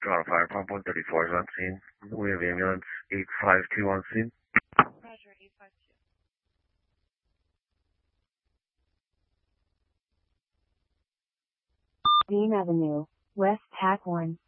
Toronto Fire Pump 134 is on scene. We have ambulance 852 on scene. Roger, 852. Dean Avenue, West Pack 1.